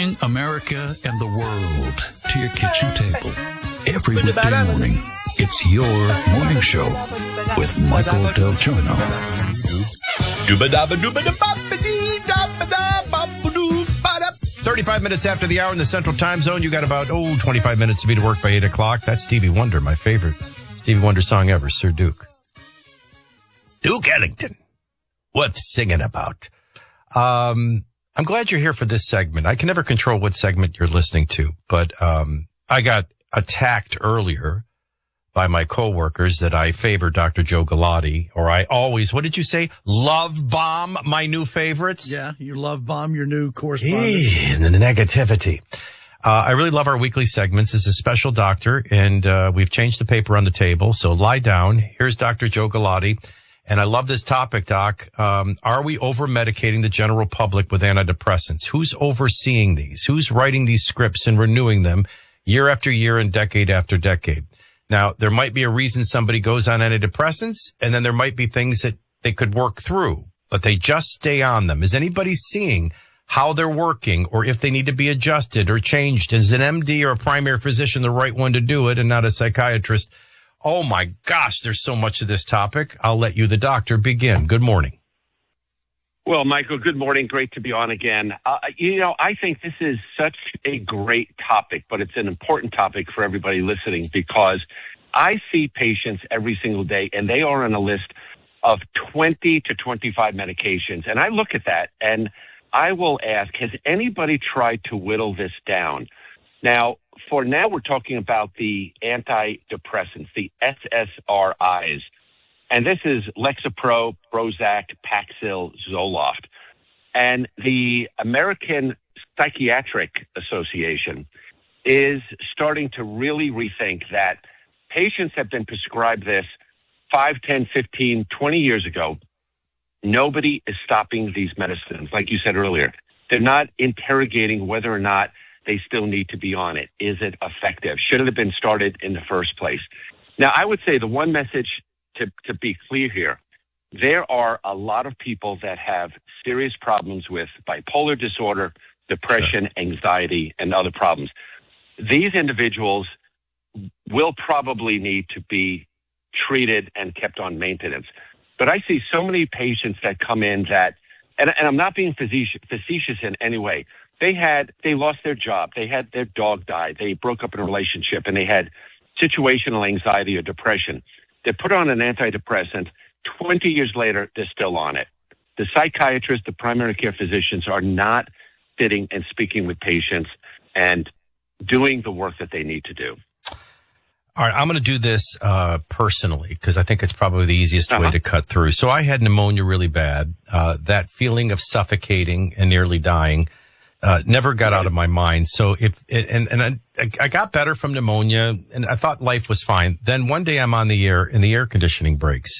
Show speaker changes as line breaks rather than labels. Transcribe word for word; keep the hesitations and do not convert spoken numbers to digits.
Bringing America and the world to your kitchen table. Every weekday morning, it's your morning show with Michael Del Giorno.
thirty-five minutes after the hour in the Central Time Zone. You got about, oh, twenty-five minutes to be to work by eight o'clock. That's Stevie Wonder, my favorite Stevie Wonder song ever, Sir Duke. Duke Ellington. What's singing about? Um, I'm glad you're here for this segment. I can never control what segment you're listening to, but um, I got attacked earlier by my coworkers that I favor Doctor Joe Galati, or I always, what did you say? Love bomb my new favorites?
Yeah, you love bomb your new correspondents.
Eee, and the negativity. Uh, I really love our weekly segments. This is a special doctor, and uh, we've changed the paper on the table, so lie down. Here's Doctor Joe Galati. And I love this topic, Doc. Um, are we over-medicating the general public with antidepressants? Who's overseeing these? Who's writing these scripts and renewing them year after year and decade after decade? Now, there might be a reason somebody goes on antidepressants, and then there might be things that they could work through, but they just stay on them. Is anybody seeing how they're working, or if they need to be adjusted or changed? Is an M D or a primary physician the right one to do it and not a psychiatrist? Oh, my gosh, there's so much of this topic. I'll let you, the doctor, begin. Good morning.
Well, Michael, good morning. Great to be on again. Uh, you know, I think this is such a great topic, but it's an important topic for everybody listening because I see patients every single day, and they are on a list of twenty to twenty-five medications. And I look at that, and I will ask, has anybody tried to whittle this down? Now, for now, we're talking about the antidepressants, the S S R Is. And this is Lexapro, Prozac, Paxil, Zoloft. And the American Psychiatric Association is starting to really rethink that patients have been prescribed this five, ten, fifteen, twenty years ago. Nobody is stopping these medicines. Like you said earlier, they're not interrogating whether or not they still need to be on it. Is it effective? Should it have been started in the first place? Now, I would say the one message to, to be clear here, there are a lot of people that have serious problems with bipolar disorder, depression, sure. anxiety, and other problems. These individuals will probably need to be treated and kept on maintenance. But I see so many patients that come in that, and, and I'm not being facetious, facetious in any way, They had, they lost their job. They had their dog died. They broke up in a relationship and they had situational anxiety or depression. They put on an antidepressant. twenty years later, they're still on it. The psychiatrists, the primary care physicians are not sitting and speaking with patients and doing the work that they need to do.
All right, I'm going to do this uh, personally because I think it's probably the easiest
uh-huh.
way to cut through. So I had pneumonia really bad. Uh, that feeling of suffocating and nearly dying Uh, never got out of my mind. So if, and, and I, I got better from pneumonia and I thought life was fine. Then one day I'm on the air and the air conditioning breaks